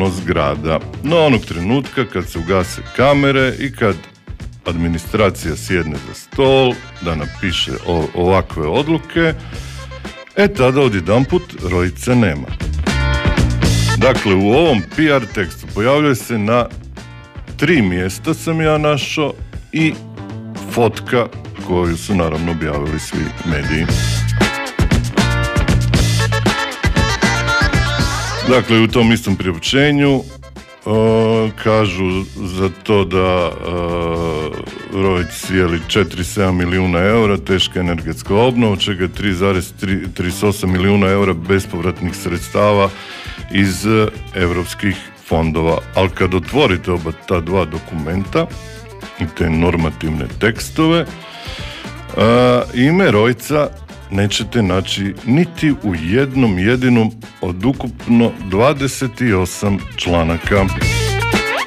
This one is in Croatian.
stabilnost grada. No onog trenutka kad se ugase kamere i kad administracija sjedne za stol da napiše ovakve odluke, tada odjedanput Rojice nema. Dakle, u ovom PR tekstu pojavljuje se na 3 mjesta, sam ja našao, i fotka koju su naravno objavili svi mediji. Dakle, u tom istom priopćenju kažu za to da Rojić dijeli 4,7 milijuna eura teška energetska obnova, od čega 3,38 milijuna eura bespovratnih sredstava iz europskih fondova. Ali kad otvorite oba ta dva dokumenta i te normativne tekstove, ime Rojca nećete naći niti u jednom jedinom od ukupno 28 članaka.